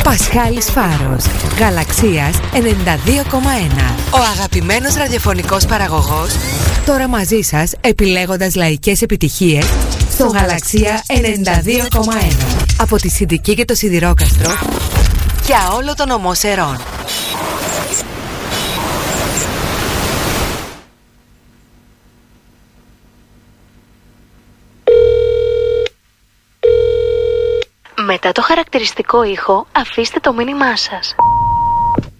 Πασχάλης Φάρος, Γαλαξίας 92,1. Ο αγαπημένος ραδιοφωνικός παραγωγός, τώρα μαζί σας επιλέγοντας λαϊκές επιτυχίες στο Γαλαξία 92,1. Από τη Συντική και το Σιδηρόκαστρο για όλο τον ομό Σερών. Μετά το χαρακτηριστικό ήχο, αφήστε το μήνυμά σας.